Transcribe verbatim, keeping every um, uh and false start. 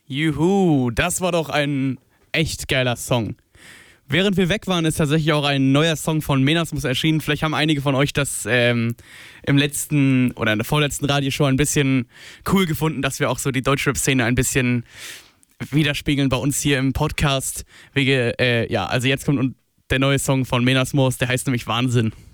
Juhu, das war doch ein echt geiler Song. Während wir weg waren, ist tatsächlich auch ein neuer Song von Menasmus erschienen. Vielleicht haben einige von euch das ähm, im letzten oder in der vorletzten Radioshow ein bisschen cool gefunden, dass wir auch so die Deutschrap-Szene ein bisschen widerspiegeln bei uns hier im Podcast. Wege, äh, ja, also jetzt kommt der neue Song von Menasmus, der heißt nämlich Wahnsinn.